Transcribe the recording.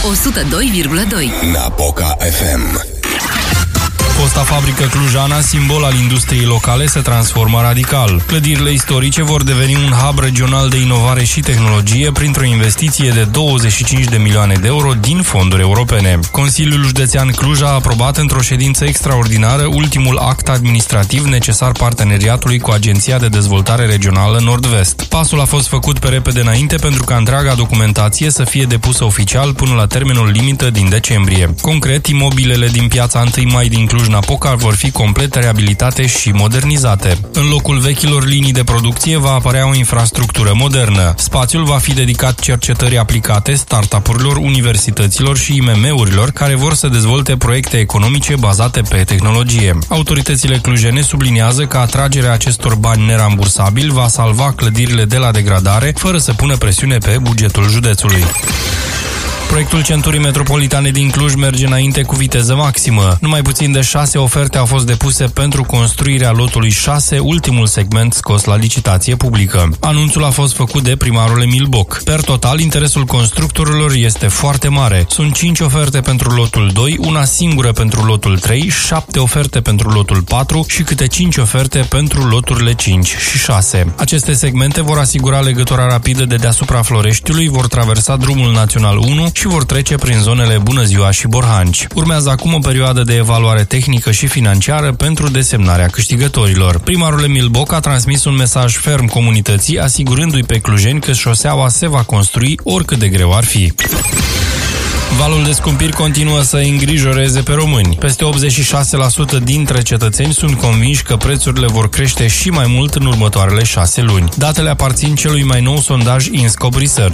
102,2. Napoca FM. Fosta fabrică clujana, simbol al industriei locale, se transformă radical. Clădirile istorice vor deveni un hub regional de inovare și tehnologie printr-o investiție de 25 de milioane de euro din fonduri europene. Consiliul Județean Cluj a aprobat într-o ședință extraordinară ultimul act administrativ necesar parteneriatului cu Agenția de Dezvoltare Regională Nord-Vest. Pasul a fost făcut pe repede înainte pentru ca întreaga documentație să fie depusă oficial până la termenul limită din decembrie. Concret, imobilele din piața 1 Mai din Cluj-Napoca vor fi complet reabilitate și modernizate. În locul vechilor linii de producție va apărea o infrastructură modernă. Spațiul va fi dedicat cercetării aplicate, startup-urilor, universităților și IMM-urilor care vor să dezvolte proiecte economice bazate pe tehnologie. Autoritățile clujene subliniază că atragerea acestor bani nerambursabili va salva clădirile de la degradare, fără să pună presiune pe bugetul județului. Proiectul Centurii Metropolitane din Cluj merge înainte cu viteză maximă. Numai puțin de 6 oferte au fost depuse pentru construirea lotului 6, ultimul segment scos la licitație publică. Anunțul a fost făcut de primarul Emil Boc. Per total, interesul constructorilor este foarte mare. Sunt 5 oferte pentru lotul 2, una singură pentru lotul 3, 7 oferte pentru lotul 4 și câte 5 oferte pentru loturile 5 și 6. Aceste segmente vor asigura legătura rapidă de deasupra Floreștiului, vor traversa drumul național 1 și vor trece prin zonele Bună Ziua și Borhanci. Urmează acum o perioadă de evaluare tehnică și financiară pentru desemnarea câștigătorilor. Primarul Emil Boc a transmis un mesaj ferm comunității, asigurându-i pe clujeni că șoseaua se va construi oricât de greu ar fi. Valul de scumpiri continuă să îi îngrijoreze pe români. Peste 86% dintre cetățeni sunt convinși că prețurile vor crește și mai mult în următoarele 6 luni. Datele aparțin celui mai nou sondaj INSCOP Research.